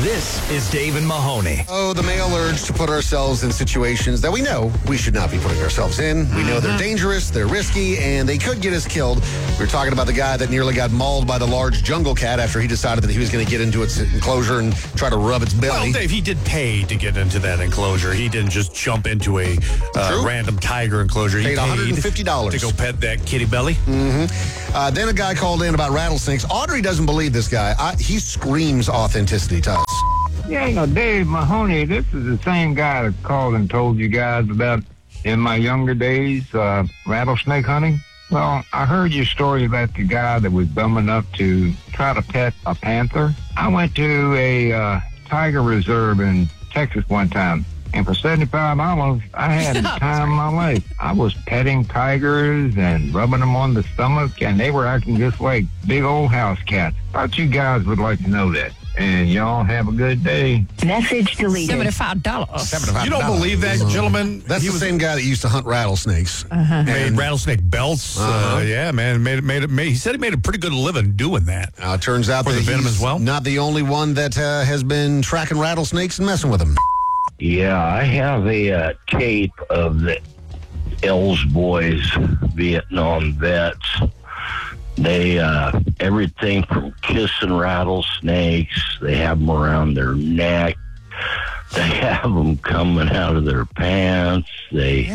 This is Dave and Mahoney. Oh, the male urge to put ourselves in situations that we know we should not be putting ourselves in. We know they're dangerous, they're risky, and they could get us killed. We were talking about the guy that nearly got mauled by the large jungle cat after he decided that he was going to get into its enclosure and try to rub its belly. Well, Dave, he did pay to get into that enclosure. He didn't just jump into a random tiger enclosure. He paid $150 to go pet that kitty belly. Then a guy called in about rattlesnakes. Audrey doesn't believe this guy. He screams authenticity to us. Yeah, Dave Mahoney, this is the same guy that called and told you guys about in my younger days, rattlesnake hunting. Well, I heard your story about the guy that was dumb enough to try to pet a panther. I went to a tiger reserve in Texas one time, and for $75, I had the time of my life. I was petting tigers and rubbing them on the stomach, and they were acting just like big old house cats. Thought you guys would like to know that. And y'all have a good day. Message deleted. $75. You don't believe that, gentlemen? That's the same guy that used to hunt rattlesnakes. Made rattlesnake belts. Yeah, man. He said he made a pretty good living doing that. It turns out For that the venom he's as well? not the only one that has been tracking rattlesnakes and messing with them. Yeah, I have a tape of the Els Boys Vietnam vets. They, everything from kissing rattlesnakes, they have them around their neck, they have them coming out of their pants, it's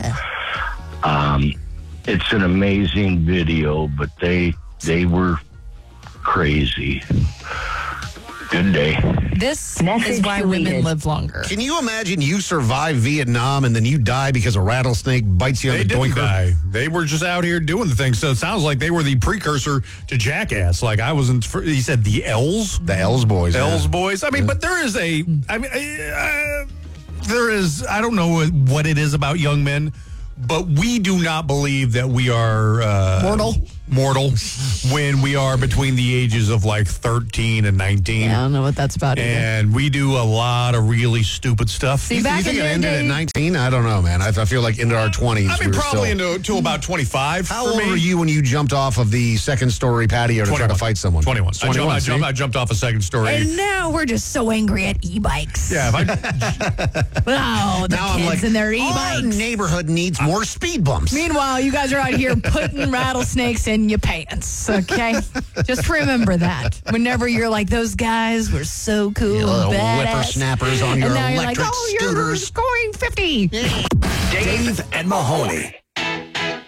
an amazing video, but they were crazy. Good day. This is why women live longer. Can you imagine you survive Vietnam and then you die because a rattlesnake bites you on They the didn't doinker? die. They were just out here doing the thing. So it sounds like they were the precursor to Jackass. Like I wasn't. He said the Els. The Els Boys. Els Boys. I mean, but there is I don't know what it is about young men, but we do not believe that we are mortal when we are between the ages of like 13 and 19. Yeah, I don't know what that's about either. And we do a lot of really stupid stuff. See, You back think in it the ended day, at 19? I don't know, man. I feel like into our 20s. I mean, we were probably still... into about 25. How for old me. were you when you jumped off of the second-story patio to try to fight someone? 21. see? I jumped off a second story. and now we're just so angry at e-bikes. Yeah, Oh, the Now I'm kids like, and their our e-bikes. neighborhood needs more speed bumps. Meanwhile, you guys are out here putting rattlesnakes in your pants, okay? Just remember that. Whenever you're like, those guys were so cool You little and badass. whippersnappers on your and now you're like, electric oh, you're scooters. going 50. Dave and Mahoney.